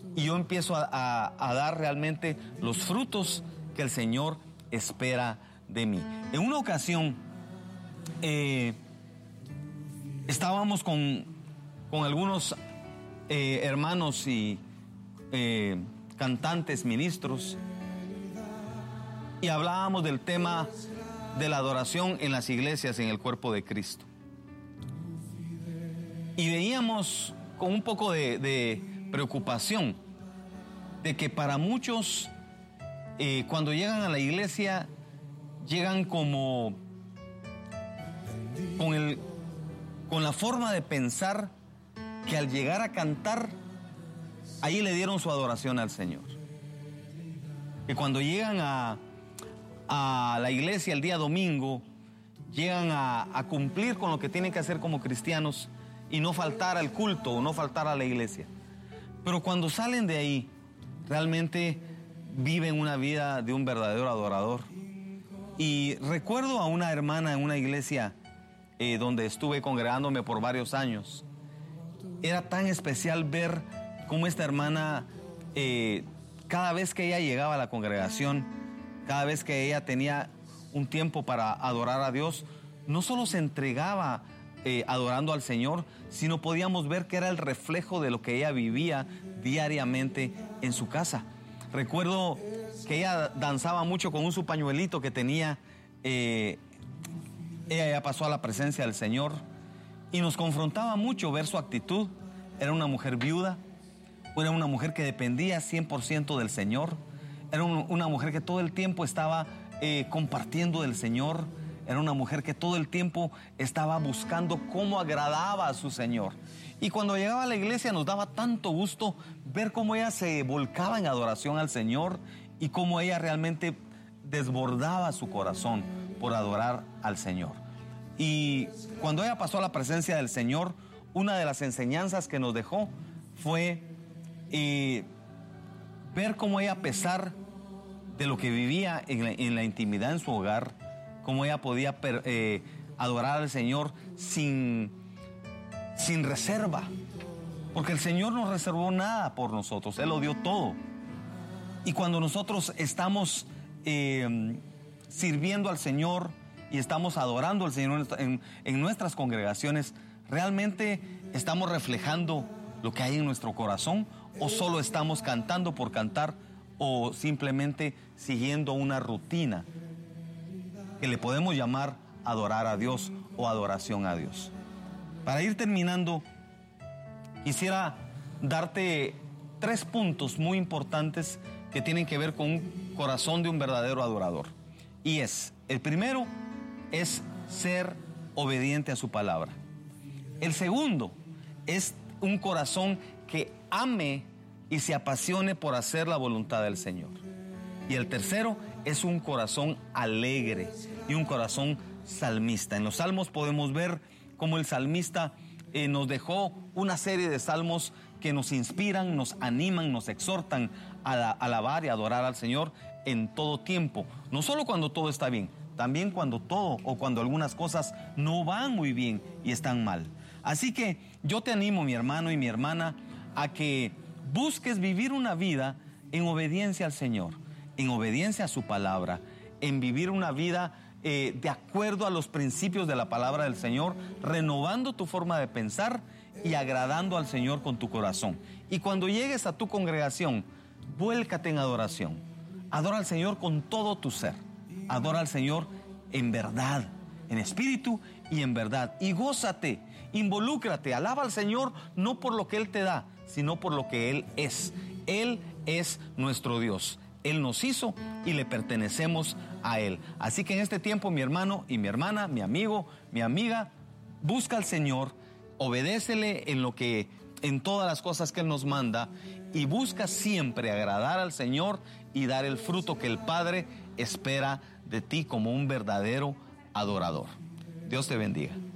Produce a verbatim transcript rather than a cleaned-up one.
y yo empiezo a, a, a dar realmente los frutos que el Señor espera de mí. En una ocasión eh, estábamos con, con algunos eh, hermanos y eh, cantantes, ministros, y hablábamos del tema de la adoración en las iglesias, en el cuerpo de Cristo. Y veíamos con un poco de, de preocupación de que para muchos, eh, cuando llegan a la iglesia, llegan como con, el, con la forma de pensar que al llegar a cantar, ahí le dieron su adoración al Señor. Que cuando llegan a, a la iglesia el día domingo, llegan a, a cumplir con lo que tienen que hacer como cristianos y no faltar al culto o no faltar a la iglesia. Pero cuando salen de ahí, realmente viven una vida de un verdadero adorador. Y recuerdo a una hermana en una iglesia eh, donde estuve congregándome por varios años. Era tan especial ver cómo esta hermana, eh, cada vez que ella llegaba a la congregación, cada vez que ella tenía un tiempo para adorar a Dios, no solo se entregaba eh, adorando al Señor, sino podíamos ver que era el reflejo de lo que ella vivía diariamente en su casa. Recuerdo que ella danzaba mucho con un su pañuelito que tenía. Eh, ella ya pasó a la presencia del Señor y nos confrontaba mucho ver su actitud. Era una mujer viuda, era una mujer que dependía cien por ciento del Señor, era un, una mujer que todo el tiempo estaba eh, compartiendo del Señor, era una mujer que todo el tiempo estaba buscando cómo agradaba a su Señor. Y cuando llegaba a la iglesia nos daba tanto gusto ver cómo ella se volcaba en adoración al Señor y cómo ella realmente desbordaba su corazón por adorar al Señor. Y cuando ella pasó a la presencia del Señor, una de las enseñanzas que nos dejó fue eh, ver cómo ella, a pesar de lo que vivía en la, en la intimidad en su hogar, cómo ella podía per, eh, adorar al Señor sin... sin reserva, porque el Señor no reservó nada por nosotros, Él lo dio todo. Y cuando nosotros estamos eh, sirviendo al Señor y estamos adorando al Señor en, en nuestras congregaciones, ¿realmente estamos reflejando lo que hay en nuestro corazón o solo estamos cantando por cantar o simplemente siguiendo una rutina que le podemos llamar adorar a Dios o adoración a Dios? Para ir terminando, quisiera darte tres puntos muy importantes que tienen que ver con un corazón de un verdadero adorador. Y es, el primero es ser obediente a su palabra. El segundo es un corazón que ame y se apasione por hacer la voluntad del Señor. Y el tercero es un corazón alegre y un corazón salmista. En los salmos podemos ver cómo el salmista eh, nos dejó una serie de salmos que nos inspiran, nos animan, nos exhortan a, la, a alabar y adorar al Señor en todo tiempo. No solo cuando todo está bien, también cuando todo o cuando algunas cosas no van muy bien y están mal. Así que yo te animo, mi hermano y mi hermana, a que busques vivir una vida en obediencia al Señor, en obediencia a su palabra, en vivir una vida Eh, de acuerdo a los principios de la palabra del Señor, renovando tu forma de pensar y agradando al Señor con tu corazón. Y cuando llegues a tu congregación, vuélcate en adoración. Adora al Señor con todo tu ser. Adora al Señor en verdad, en espíritu y en verdad. Y gózate, involúcrate, alaba al Señor no por lo que Él te da, sino por lo que Él es. Él es nuestro Dios. Él nos hizo y le pertenecemos a Él. Así que en este tiempo, mi hermano y mi hermana, mi amigo, mi amiga, busca al Señor, obedécele en lo que, en todas las cosas que Él nos manda, y busca siempre agradar al Señor y dar el fruto que el Padre espera de ti como un verdadero adorador. Dios te bendiga.